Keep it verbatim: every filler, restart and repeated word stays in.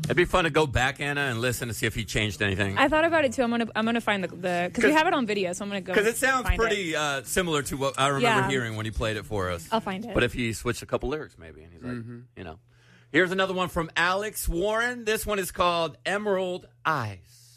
It'd be fun to go back, Anna, and listen to see if he changed anything. I thought about it too. I'm gonna I'm gonna find the the because we have it on video, so I'm gonna go. Because it sounds find pretty it. Uh, similar to what I remember Yeah. hearing when he played it for us. I'll find it. But if he switched a couple lyrics, maybe, and he's like, Mm-hmm. you know, here's another one from Alex Warren. This one is called Emerald Eyes.